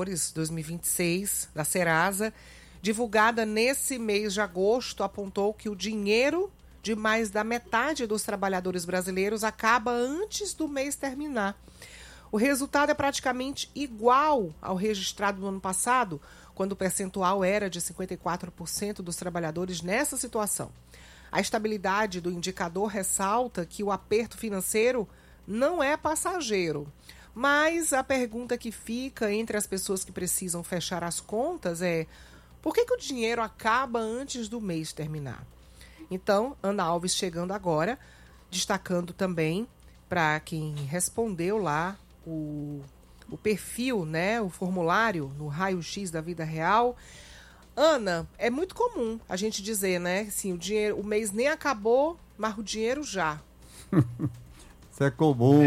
Trabalhadores 2026 da Serasa, divulgada nesse mês de agosto, apontou que o dinheiro de mais da metade dos trabalhadores brasileiros acaba antes do mês terminar. O resultado é praticamente igual ao registrado no ano passado, quando o percentual era de 54% dos trabalhadores nessa situação. A estabilidade do indicador ressalta que o aperto financeiro não é passageiro. Mas a pergunta que fica entre as pessoas que precisam fechar as contas é: por que o dinheiro acaba antes do mês terminar? Então, Ana Alves chegando agora, destacando também para quem respondeu lá o perfil, né, o formulário no raio-x da vida real. Ana, é muito comum a gente dizer, né, assim, o mês nem acabou, mas o dinheiro já. Isso é comum.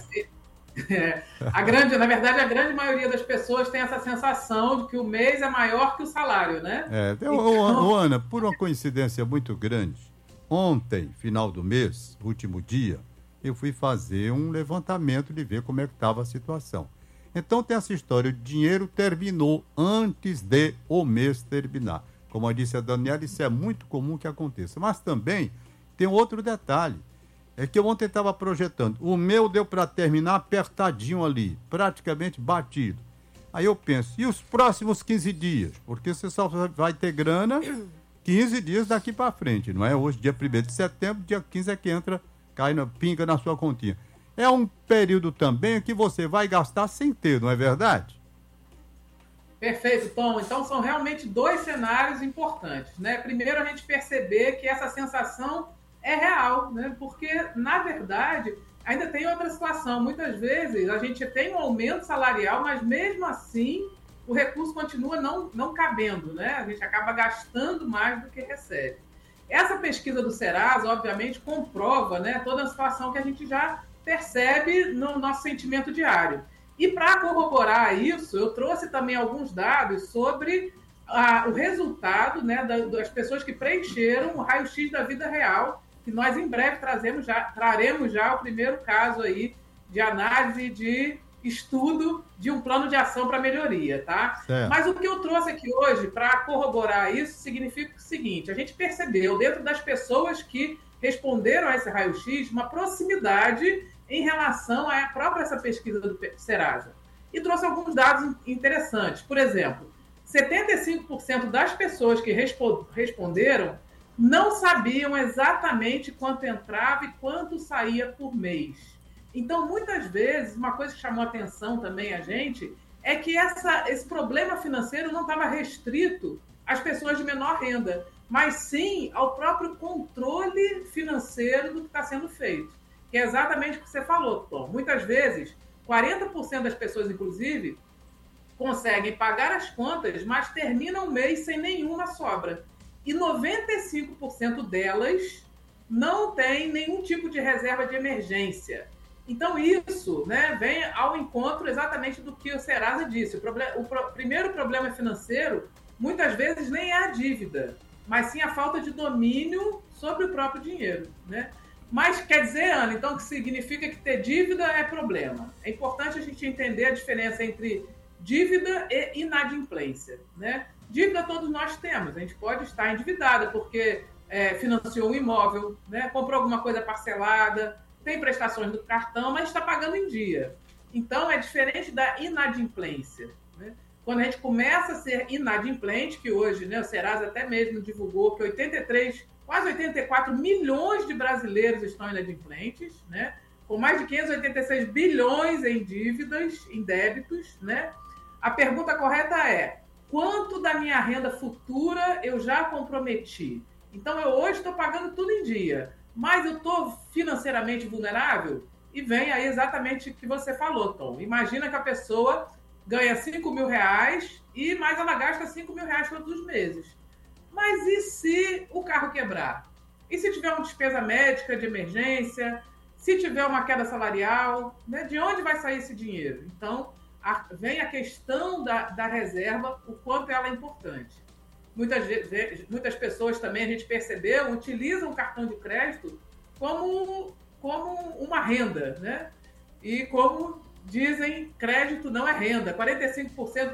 Na verdade, a grande maioria das pessoas tem essa sensação de que o mês é maior que o salário, né? Ana, por uma coincidência muito grande, ontem, final do mês, último dia, eu fui fazer um levantamento de ver como é que estava a situação. Então tem essa história, o dinheiro terminou antes de o mês terminar. Como disse a Daniela, isso é muito comum que aconteça. Mas também tem outro detalhe. É que eu ontem estava projetando. O meu deu para terminar apertadinho ali, praticamente batido. Aí eu penso, e os próximos 15 dias? Porque você só vai ter grana 15 dias daqui para frente, não é? Hoje, dia 1º de setembro, dia 15 é que pinga na sua continha. É um período também que você vai gastar sem ter, não é verdade? Perfeito, Tom. Então são realmente dois cenários importantes, né? Primeiro, a gente perceber que essa sensação é real, né? Porque, na verdade, ainda tem outra situação. Muitas vezes a gente tem um aumento salarial, mas mesmo assim o recurso continua não cabendo, né? A gente acaba gastando mais do que recebe. Essa pesquisa do Serasa, obviamente, comprova, né, toda a situação que a gente já percebe no nosso sentimento diário. E para corroborar isso, eu trouxe também alguns dados sobre o resultado, né, das pessoas que preencheram o raio-x da vida real, que nós em breve traremos já o primeiro caso aí de análise de estudo de um plano de ação para melhoria, tá? Certo. Mas o que eu trouxe aqui hoje para corroborar isso significa o seguinte: a gente percebeu dentro das pessoas que responderam a esse raio-x uma proximidade em relação à própria essa pesquisa do Serasa. E trouxe alguns dados interessantes. Por exemplo, 75% das pessoas que responderam não sabiam exatamente quanto entrava e quanto saía por mês. Então, muitas vezes, uma coisa que chamou a atenção também a gente é que esse problema financeiro não estava restrito às pessoas de menor renda, mas sim ao próprio controle financeiro do que está sendo feito. Que é exatamente o que você falou, Tom. Muitas vezes, 40% das pessoas, inclusive, conseguem pagar as contas, mas terminam o mês sem nenhuma sobra. E 95% delas não têm nenhum tipo de reserva de emergência. Então, isso, né, vem ao encontro exatamente do que o Serasa disse. O primeiro problema financeiro, muitas vezes, nem é a dívida, mas sim a falta de domínio sobre o próprio dinheiro, né? Mas quer dizer, Ana, então, que significa que ter dívida é problema. É importante a gente entender a diferença entre dívida e inadimplência, né? Dívida todos nós temos. A gente pode estar endividada porque financiou um imóvel, né? Comprou alguma coisa parcelada, tem prestações do cartão, mas está pagando em dia. Então, é diferente da inadimplência, né? Quando a gente começa a ser inadimplente, que hoje, né, o Serasa até mesmo divulgou que quase 84 milhões de brasileiros estão inadimplentes, né? Com mais de 586 bilhões em dívidas, em débitos, né? A pergunta correta é: quanto da minha renda futura eu já comprometi? Então, eu hoje estou pagando tudo em dia, mas eu estou financeiramente vulnerável? E vem aí exatamente o que você falou, Tom. Imagina que a pessoa ganha R$5.000 e mais ela gasta R$5.000 todos os meses. Mas e se o carro quebrar? E se tiver uma despesa médica de emergência? Se tiver uma queda salarial? Né? De onde vai sair esse dinheiro? Então, vem a questão da reserva, o quanto ela é importante. Muitas pessoas também, a gente percebeu, utilizam o cartão de crédito como uma renda, né? E como dizem, crédito não é renda. 45%